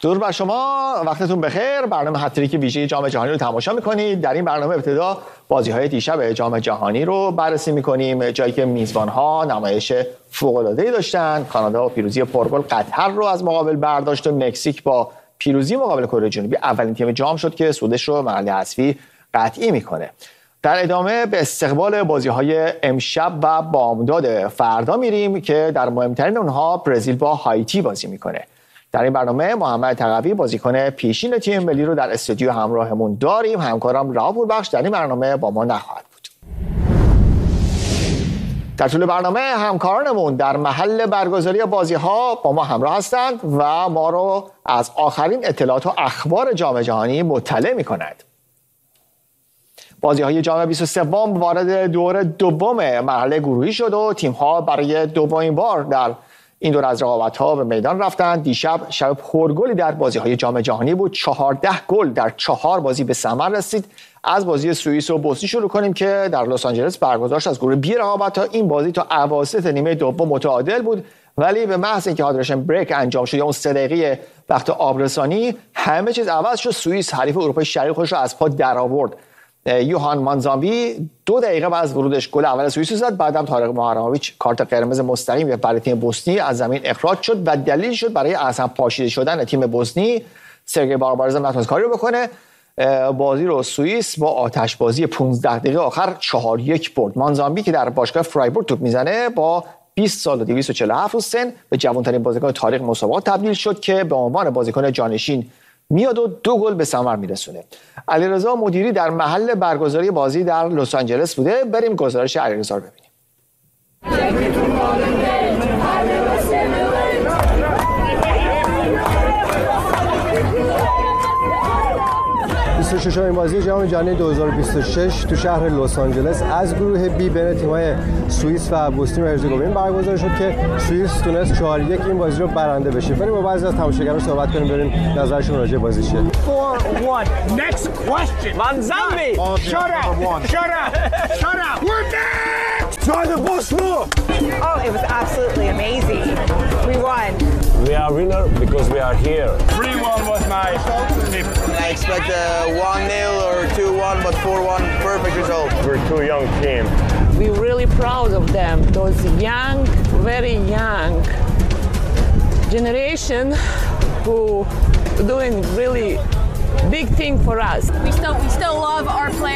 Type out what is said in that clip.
درود بر شما، وقتتون بخیر. برنامه هتریک ویژه جام جهانی رو تماشا می‌کنید. در این برنامه ابتدا بازی‌های دیشب جام جهانی رو بررسی می‌کنیم، جایی که میزبان‌ها نمایش فوق‌العاده‌ای داشتن. کانادا با پیروزی پرتغال قطر رو از مقابل برداشت و مکزیک با پیروزی مقابل کره جنوبی اولین تیم جام شد که صعودش رو مرحله حذفی قطعی می‌کنه. در ادامه به استقبال بازی‌های امشب و بامداد فردا میریم که در مهمترین اونها برزیل با هایتی بازی می‌کنه. در این برنامه محمد تقوی بازیکن پیشین تیم ملی رو در استودیو همراهمون داریم. همکارم رها پوربخش در این برنامه با ما نخواهد بود. در طول برنامه همکارانمون در محل برگزاری بازی‌ها با ما همراه هستند و ما رو از آخرین اطلاعات و اخبار جام جهانی مطلع می‌کنند. بازی‌های جام 23 وارد دور دوم مرحله گروهی شد و تیم‌ها برای دومین بار در این دور از رقابت‌ها به میدان رفتند. دیشب شب پرگلی در بازی‌های جام جهانی بود. 14 گل در 4 بازی به ثمر رسید. از بازی سوئیس و بوسنی شروع کنیم که در لس آنجلس برگزار شد. از گروه بی رقابت‌ها این بازی تا اواسط نیمه دوم متعادل بود، ولی به محض اینکه هایدریشن بریک انجام شد یا اون 3 دقیقه وقت آبرسانی، همه چیز عوض شد. سوئیس حریف اروپای شرقی خودش رو از پا درآورد. یوهان مانزاوی 2 دقیقه بعد از ورودش گل اول سوئیس زد. بعدم طارق محرموویچ کارت قرمز مستقیم برای تیم بوسنی از زمین اخراج شد و دلیل شد برای اصلا پاشیده شدن تیم بوسنی. سرگئی باربارزا نتونست کاری رو بکنه. بازی رو سوئیس با آتشبازی 15 دقیقه آخر 4-1 برد. مانزاوی که در باشگاه فرایبورگ توپ میزنه با 20 سال و 247 روز سن به جوان‌ترین بازیکن تاریخ مسابقات تبدیل شد که به عنوان بازیکن جانشین میاد و 2 گل به ثمر میرسونه. علیرضا مدیری در محل برگزاری بازی در لس آنجلس بوده. بریم گزارش علیرضا رو ببینیم. 26 امین بازی جام جهانی 2026 تو شهر لس آنجلس از گروه بی بین تیم‌های سوئیس و بوسنی و هرزگوین برگزار شد که سوئیس تونست 4-1 این بازی رو برنده بشه. بریم با بعضی از تماشاگران صحبت کنیم ببینیم نظرشون راجع به بازی چیه. 4-1. Next question. Manzambi. Shut up. Shut up. Shut up. We're next. Try the Bosnia. Oh, it was absolutely amazing. We won. We are winner because we are here. 3-1 was my tip. I expect 1-0 or 2-1, but 4-1, perfect result. We're too young team. We're really proud of them. Those young, very young generation who doing really big thing for us. We still love our players.